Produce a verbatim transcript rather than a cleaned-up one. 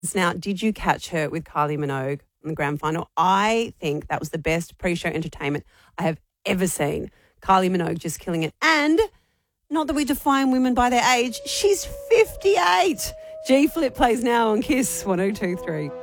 Now, did you catch her with Kylie Minogue in the grand final? I think that was the best pre-show entertainment I have ever seen. Kylie Minogue just killing it. And not that we define women by their age, she's fifty-eight. G Flip plays now on Kiss one oh two three.